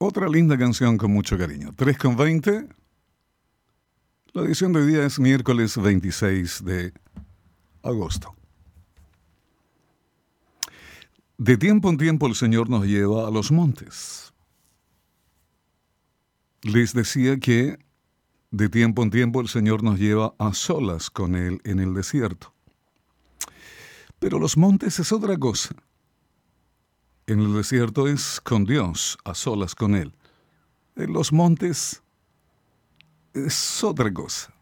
Otra linda canción con mucho cariño. 3:20. La edición de hoy día es miércoles 26 de agosto. De tiempo en tiempo el Señor nos lleva a los montes. Les decía que de tiempo en tiempo el Señor nos lleva a solas con Él en el desierto. Pero los montes es otra cosa. En el desierto es con Dios, a solas con Él. En los montes es otra cosa.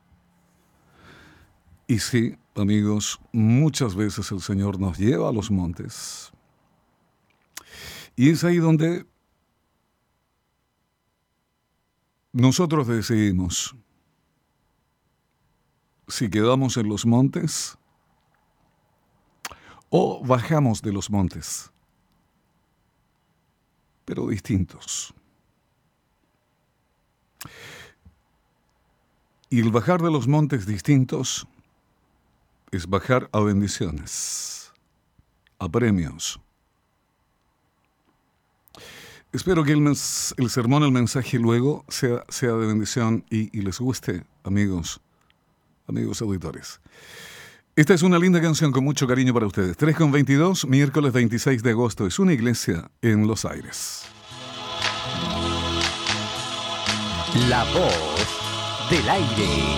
Y sí, amigos, muchas veces el Señor nos lleva a los montes. Y es ahí donde nosotros decidimos si quedamos en los montes o bajamos de los montes, pero distintos. Y el bajar de los montes distintos es bajar a bendiciones, a premios. Espero que el sermón, el mensaje luego sea de bendición y les guste, amigos auditores. Esta es una linda canción con mucho cariño para ustedes. 3:22, miércoles 26 de agosto. Es una iglesia en Los Aires. La voz del aire.